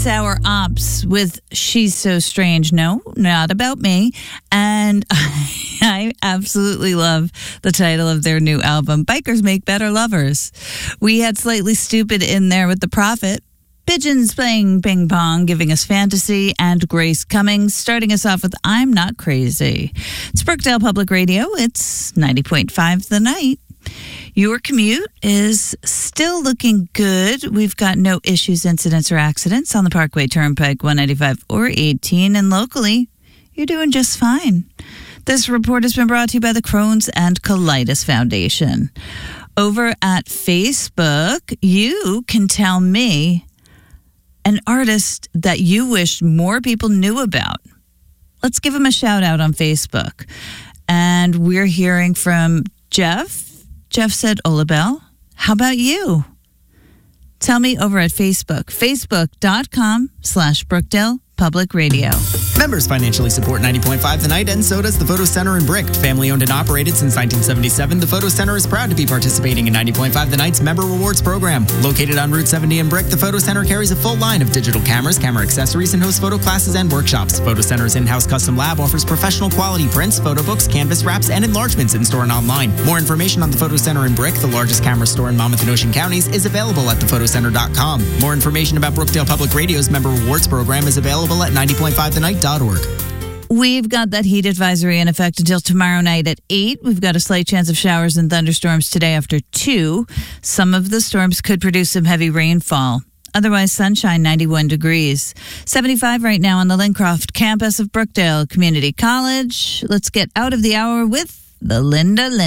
Sour Ops with She's So Strange. No, not about me. And I absolutely love the title of their new album, Bikers Make Better Lovers. We had Slightly Stupid in there with The Prophet. Pigeons playing ping pong, giving us fantasy, and Grace Cummings starting us off with I'm Not Crazy. It's Brookdale Public Radio. It's 90.5 The Night. Your commute is still looking good. We've got no issues, incidents, or accidents on the Parkway Turnpike 195 or 18. And locally, you're doing just fine. This report has been brought to you by the Crohn's and Colitis Foundation. Over at Facebook, you can tell me an artist that you wish more people knew about. Let's give him a shout out on Facebook. And we're hearing from Jeff. Jeff said, Olabelle, how about you? Tell me over at Facebook, facebook.com/Brookdale Public Radio. Members financially support 90.5 The Night, and so does the Photo Center in Brick. Family owned and operated since 1977, the Photo Center is proud to be participating in 90.5 The Night's Member Rewards program. Located on Route 70 in Brick, the Photo Center carries a full line of digital cameras, camera accessories, and hosts photo classes and workshops. Photo Center's in-house custom lab offers professional quality prints, photo books, canvas wraps, and enlargements in-store and online. More information on the Photo Center in Brick, the largest camera store in Monmouth and Ocean counties, is available at thephotoCenter.com. More information about Brookdale Public Radio's Member Rewards program is available at 90.5thenight.org. We've got that heat advisory in effect until tomorrow night at 8. We've got a slight chance of showers and thunderstorms today after 2. Some of the storms could produce some heavy rainfall. Otherwise, sunshine, 91 degrees. 75 right now on the Lincroft campus of Brookdale Community College. Let's get out of the hour with the Linda